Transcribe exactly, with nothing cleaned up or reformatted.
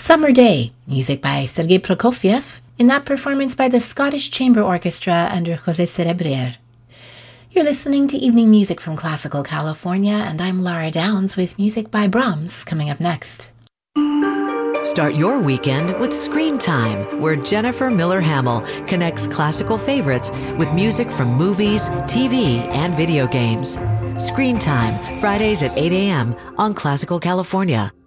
Summer Day, music by Sergei Prokofiev, in that performance by the Scottish Chamber Orchestra under José Cerebrier. You're listening to Evening Music from Classical California, and I'm Laura Downs with music by Brahms coming up next. Start your weekend with Screen Time, where Jennifer Miller Hamill connects classical favorites with music from movies, T V, and video games. Screen Time, Fridays at eight a.m. on Classical California.